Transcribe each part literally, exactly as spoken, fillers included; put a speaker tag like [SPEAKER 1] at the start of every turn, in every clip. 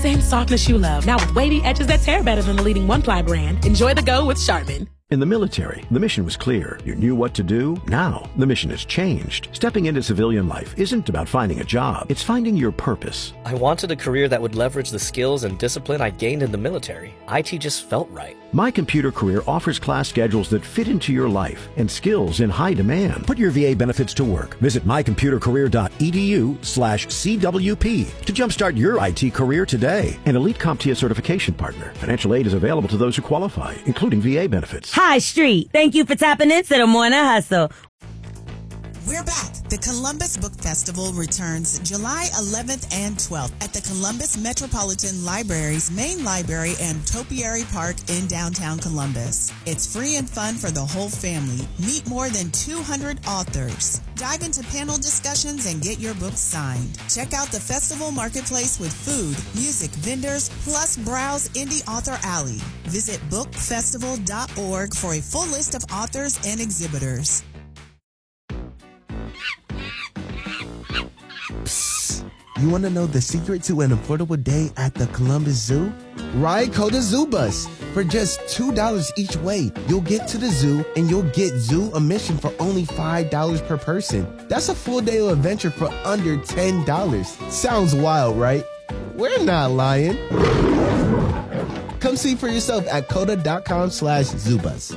[SPEAKER 1] Same softness you love, now with wavy edges that tear better than the leading one-ply brand. Enjoy the go with Charmin.
[SPEAKER 2] In the military, the mission was clear. You knew what to do. Now, the mission has changed. Stepping into civilian life isn't about finding a job. It's finding your purpose.
[SPEAKER 3] I wanted a career that would leverage the skills and discipline I gained in the military. I T just felt right.
[SPEAKER 2] My Computer Career offers class schedules that fit into your life and skills in high demand. Put your V A benefits to work. Visit mycomputercareer.edu slash CWP to jumpstart your I T career today. An Elite CompTIA certification partner. Financial aid is available to those who qualify, including V A benefits.
[SPEAKER 4] High Street. Thank you for tapping into the Morning Hustle.
[SPEAKER 5] We're back. The Columbus Book Festival returns July eleventh and twelfth at the Columbus Metropolitan Library's main library and Topiary Park in downtown Columbus. It's free and fun for the whole family. Meet more than two hundred authors. Dive into panel discussions and get your books signed. Check out the festival marketplace with food, music, vendors, plus browse Indie Author Alley. Visit book festival dot org for a full list of authors and exhibitors.
[SPEAKER 6] Psst. You want to know the secret to an affordable day at the Columbus Zoo? Ride Coda Zoo Bus. For just two dollars each way, you'll get to the zoo and you'll get zoo admission for only five dollars per person. That's a full day of adventure for under ten dollars. Sounds wild, right? We're not lying. Come see for yourself at coda.com slash zoobus.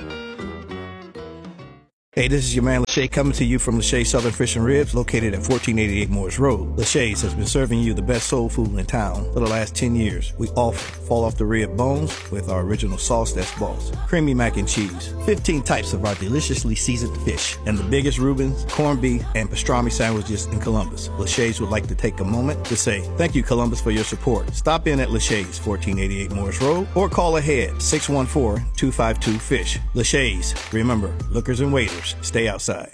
[SPEAKER 7] Hey, this is your man Lachey coming to you from Lachey Southern Fish and Ribs, located at fourteen eighty-eight Morris Road. Lachey's has been serving you the best soul food in town for the last ten years. We offer fall off the rib bones with our original sauce that's boss, creamy mac and cheese, fifteen types of our deliciously seasoned fish, and the biggest Reubens, corned beef, and pastrami sandwiches in Columbus. Lachey's would like to take a moment to say thank you, Columbus, for your support. Stop in at Lachey's, fourteen eighty-eight Morris Road, or call ahead six one four, two five two, FISH. Lachey's. Remember, lookers and waiters, stay outside.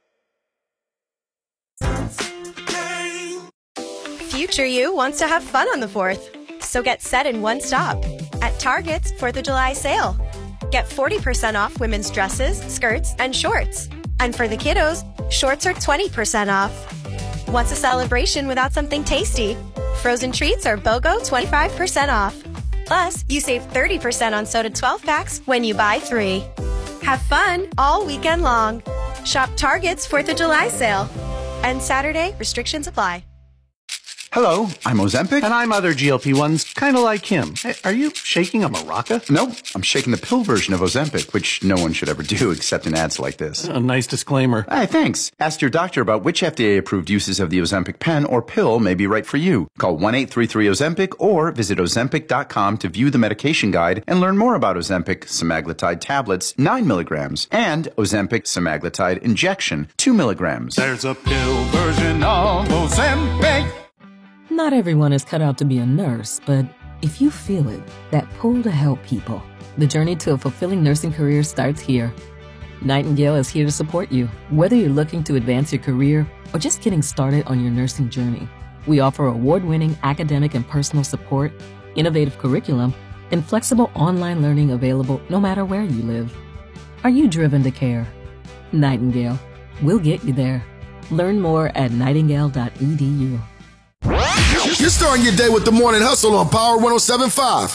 [SPEAKER 8] Future you wants to have fun on the fourth, so get set in one stop at Target's fourth of July sale. Get forty percent off women's dresses, skirts, and shorts. And for the kiddos, shorts are twenty percent off. What's a celebration without something tasty? Frozen treats are BOGO twenty-five percent off. Plus, you save thirty percent on soda twelve packs when you buy three. Have fun all weekend long. Shop Target's fourth of July sale. And Saturday, restrictions apply.
[SPEAKER 9] Hello, I'm Ozempic. And I'm other G L P ones, kind of like him. Hey, are you shaking a maraca?
[SPEAKER 10] Nope, I'm shaking the pill version of Ozempic, which no one should ever do except in ads like this.
[SPEAKER 9] A nice disclaimer.
[SPEAKER 10] Hey, thanks. Ask your doctor about which F D A-approved uses of the Ozempic pen or pill may be right for you. Call one eight three three Ozempic or visit ozempic dot com to view the medication guide and learn more about Ozempic semaglutide tablets, nine milligrams, and Ozempic semaglutide injection, two milligrams.
[SPEAKER 9] There's a pill version of Ozempic.
[SPEAKER 11] Not everyone is cut out to be a nurse, but if you feel it, that pull to help people, the journey to a fulfilling nursing career starts here. Nightingale is here to support you, whether you're looking to advance your career or just getting started on your nursing journey. We offer award-winning academic and personal support, innovative curriculum, and flexible online learning available no matter where you live. Are you driven to care? Nightingale. We'll get you there. Learn more at nightingale dot e d u.
[SPEAKER 12] You're starting your day with the Morning Hustle on Power one oh seven point five.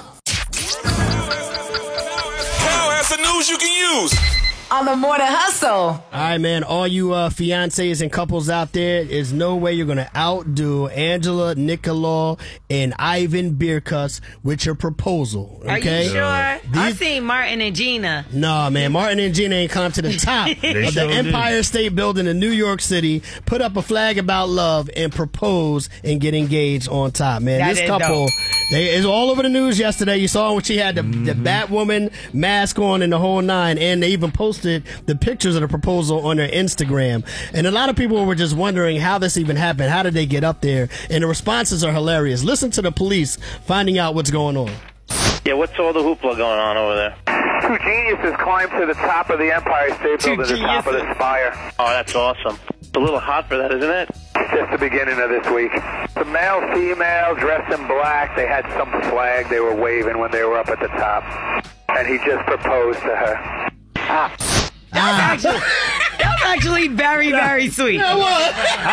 [SPEAKER 13] Now has the news you can use
[SPEAKER 14] on the Morning Hustle.
[SPEAKER 15] All right, man. All you uh, fiancés and couples out there, there's no way you're going to outdo Angela Nicolau and Ivan Bierkus with your proposal. Okay?
[SPEAKER 14] Are you sure?
[SPEAKER 15] These...
[SPEAKER 14] I've seen Martin and Gina.
[SPEAKER 15] Nah, man. Martin and Gina ain't come to the top of the sure Empire did. State Building in New York City, put up a flag about love, and propose and get engaged on top, man.
[SPEAKER 14] That
[SPEAKER 15] this couple, they, it's all over the news yesterday. You saw when she had the, mm-hmm. the Batwoman mask on and the whole nine, and they even posted the pictures of the proposal on their Instagram. And a lot of people were just wondering how this even happened. How did they get up there? And the responses are hilarious. Listen to the police finding out what's going on.
[SPEAKER 16] Yeah, what's all the hoopla going on over there?
[SPEAKER 17] Two geniuses climbed to the top of the Empire State Building, to the top of the spire.
[SPEAKER 16] Oh, that's awesome. It's a little hot for that, isn't it?
[SPEAKER 17] It's just the beginning of this week. The male, female, dressed in black, they had some flag they were waving when they were up at the top. And he just proposed to her.
[SPEAKER 14] Ah. That was actually, that was actually very, very sweet.
[SPEAKER 15] Yeah, what?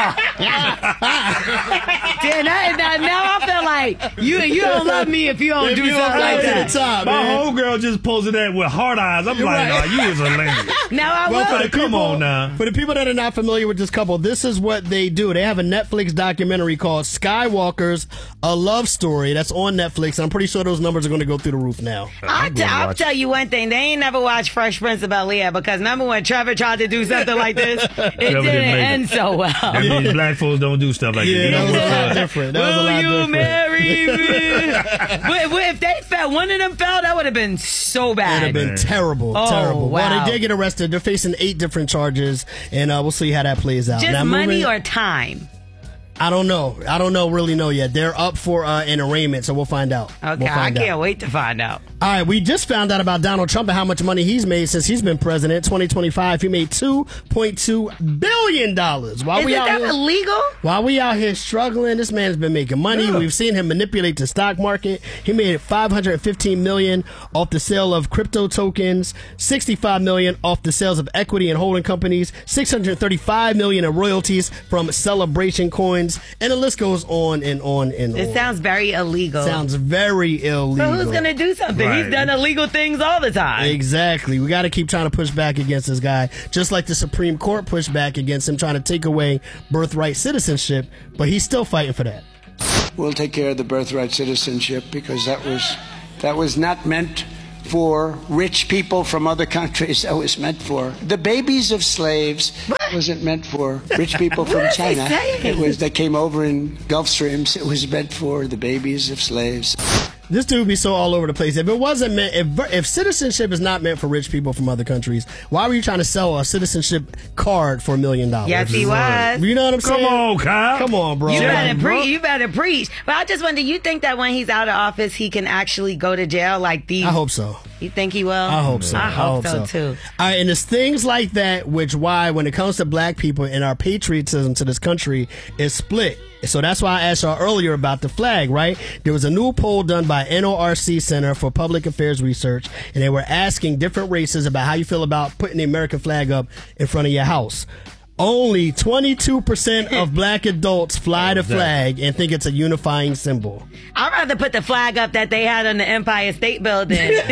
[SPEAKER 14] Damn, now, now, now I feel like you you don't love me if you don't
[SPEAKER 15] If
[SPEAKER 14] do
[SPEAKER 15] you don't
[SPEAKER 14] something
[SPEAKER 15] rise
[SPEAKER 14] like
[SPEAKER 15] to
[SPEAKER 14] that.
[SPEAKER 15] the top,
[SPEAKER 18] My
[SPEAKER 15] man.
[SPEAKER 18] homegirl just posted that with heart eyes. I'm
[SPEAKER 15] You're
[SPEAKER 18] like,
[SPEAKER 15] right.
[SPEAKER 18] oh, you was a lady.
[SPEAKER 14] Now I
[SPEAKER 15] Well,
[SPEAKER 14] will.
[SPEAKER 15] for the
[SPEAKER 18] Come
[SPEAKER 15] people,
[SPEAKER 18] on now.
[SPEAKER 15] For the people that are not familiar with this couple, this is what they do. They have a Netflix documentary called Skywalkers, A Love Story. That's on Netflix. I'm pretty sure those numbers are going to go through the roof now.
[SPEAKER 14] I'll, t- I'll tell you one thing. They ain't never watched Fresh Prince of Bel-Air because remember when Trevor tried to do something like this? It
[SPEAKER 18] Trevor
[SPEAKER 14] didn't
[SPEAKER 18] didn't make
[SPEAKER 14] end
[SPEAKER 18] it.
[SPEAKER 14] so well.
[SPEAKER 18] That means black folks don't do stuff like
[SPEAKER 15] Yeah,
[SPEAKER 18] that.
[SPEAKER 15] that
[SPEAKER 18] You
[SPEAKER 15] was
[SPEAKER 18] know
[SPEAKER 15] a lot
[SPEAKER 18] what?
[SPEAKER 15] different. That was a
[SPEAKER 14] Will
[SPEAKER 15] lot
[SPEAKER 14] you
[SPEAKER 15] different.
[SPEAKER 14] marry me? but, but if they fell, one of them fell, that would have been so
[SPEAKER 15] It would
[SPEAKER 14] bad.
[SPEAKER 15] have been terrible,
[SPEAKER 14] Oh,
[SPEAKER 15] terrible. Well,
[SPEAKER 14] wow.
[SPEAKER 15] they did get arrested. They're facing eight different charges, and uh, we'll see how that plays out.
[SPEAKER 14] Just
[SPEAKER 15] Now,
[SPEAKER 14] money
[SPEAKER 15] moving-
[SPEAKER 14] or time?
[SPEAKER 15] I don't know. I don't know. Really know yet. They're up for uh, an arraignment, so we'll find out.
[SPEAKER 14] Okay,
[SPEAKER 15] We'll
[SPEAKER 14] I
[SPEAKER 15] find
[SPEAKER 14] can't
[SPEAKER 15] out.
[SPEAKER 14] wait to find out.
[SPEAKER 15] All right, we just found out about Donald Trump and how much money he's made since he's been president. twenty twenty-five, he made two point two billion dollars. While
[SPEAKER 14] Is
[SPEAKER 15] we
[SPEAKER 14] it
[SPEAKER 15] out
[SPEAKER 14] that
[SPEAKER 15] here,
[SPEAKER 14] illegal?
[SPEAKER 15] While we out here struggling, this man's been making money.
[SPEAKER 18] Yeah.
[SPEAKER 15] We've seen him manipulate the stock market. He made five hundred fifteen million dollars off the sale of crypto tokens, sixty-five million dollars off the sales of equity and holding companies, six hundred thirty-five million dollars in royalties from Celebration coins, and the list goes on and on and
[SPEAKER 14] It
[SPEAKER 15] on.
[SPEAKER 14] sounds very illegal.
[SPEAKER 15] Sounds very illegal.
[SPEAKER 14] So who's going to do something?
[SPEAKER 18] Right.
[SPEAKER 14] He's done illegal things all the time.
[SPEAKER 15] Exactly. We got to keep trying to push back against this guy, just like the Supreme Court pushed back against him trying to take away birthright citizenship, but he's still fighting for that.
[SPEAKER 19] We'll take care of the birthright citizenship because that was that was not meant for rich people from other countries. That was meant for the babies of slaves. It wasn't meant for rich people from
[SPEAKER 14] What is he
[SPEAKER 19] China.
[SPEAKER 14] saying?
[SPEAKER 19] It was they came over in Gulf Streams. It was meant for the babies of slaves.
[SPEAKER 15] This dude be so all over the place. If it wasn't meant, if if citizenship is not meant for rich people from other countries, why were you trying to sell a citizenship card for a million dollars?
[SPEAKER 14] Yes, he was.
[SPEAKER 15] You know what I'm
[SPEAKER 18] Come
[SPEAKER 15] saying?
[SPEAKER 18] on, Kyle.
[SPEAKER 15] Come on, bro.
[SPEAKER 14] You better
[SPEAKER 18] bro.
[SPEAKER 14] preach. You better preach. But I just wonder, you think that when he's out of office, he can actually go to jail like these?
[SPEAKER 15] I hope so.
[SPEAKER 14] You think he will?
[SPEAKER 15] I hope so.
[SPEAKER 14] I hope, so, too.
[SPEAKER 15] All right, and it's things like that which why when it comes to black people and our patriotism to this country is split. So that's why I asked y'all earlier about the flag, right? There was a new poll done by N O R C Center for Public Affairs Research, and they were asking different races about how you feel about putting the American flag up in front of your house. Only twenty-two percent of black adults fly the flag and think it's a unifying symbol.
[SPEAKER 14] I'd rather put the flag up that they had on the Empire State Building.
[SPEAKER 18] If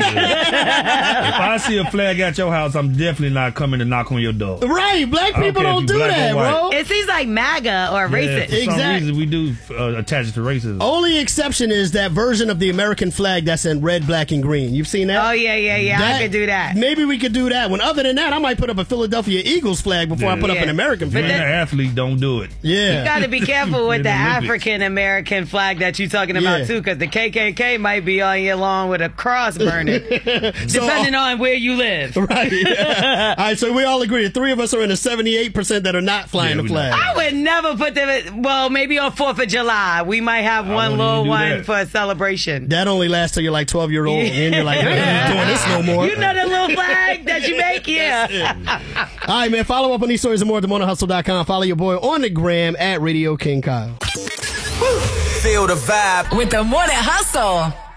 [SPEAKER 18] I see a flag at your house, I'm definitely not coming to knock on your door.
[SPEAKER 15] Right, black
[SPEAKER 18] I don't
[SPEAKER 15] people
[SPEAKER 18] care if
[SPEAKER 15] don't
[SPEAKER 18] you
[SPEAKER 15] do
[SPEAKER 18] black or
[SPEAKER 15] that,
[SPEAKER 18] white.
[SPEAKER 15] bro.
[SPEAKER 14] It seems like MAGA or
[SPEAKER 18] Yeah,
[SPEAKER 14] racist.
[SPEAKER 18] for some
[SPEAKER 15] Exact-
[SPEAKER 18] reason, we do uh, attach it to racism.
[SPEAKER 15] Only exception is that version of the American flag that's in red, black, and green. You've seen that?
[SPEAKER 14] Oh, yeah, yeah, yeah. I
[SPEAKER 15] That-
[SPEAKER 14] could do that.
[SPEAKER 15] Maybe we could do that one. Other than that, I might put up a Philadelphia Eagles flag before I
[SPEAKER 18] Yeah.
[SPEAKER 15] put up
[SPEAKER 14] Yeah.
[SPEAKER 15] an American
[SPEAKER 18] If you're
[SPEAKER 15] flag.
[SPEAKER 18] an athlete, don't do it.
[SPEAKER 15] Yeah.
[SPEAKER 14] You got to be careful with
[SPEAKER 18] In
[SPEAKER 14] the
[SPEAKER 18] the Olympics.
[SPEAKER 14] African American flag that you're talking about
[SPEAKER 15] Yeah.
[SPEAKER 14] too, because the K K K might be on your lawn with a cross burning,
[SPEAKER 15] So-
[SPEAKER 14] depending on where you live.
[SPEAKER 15] Right. All right, so we all agree. The three of us are in the seventy-eight percent that are not flying
[SPEAKER 18] Yeah,
[SPEAKER 15] the
[SPEAKER 18] we
[SPEAKER 15] flag.
[SPEAKER 14] I would never put them. Well, maybe on Fourth of July, we might have
[SPEAKER 18] I
[SPEAKER 14] one
[SPEAKER 18] wouldn't
[SPEAKER 14] little
[SPEAKER 18] even do
[SPEAKER 14] one
[SPEAKER 18] that.
[SPEAKER 14] for a celebration.
[SPEAKER 15] That only lasts till you're like twelve year old, and you're like, I ain't doing this no more.
[SPEAKER 14] You know the little flag that you make, yeah.
[SPEAKER 15] All right, man. Follow up on these stories and more at the morning hustle dot com. Follow your boy on the gram at Radio King Kyle.
[SPEAKER 20] Feel the vibe
[SPEAKER 14] With the Morning Hustle.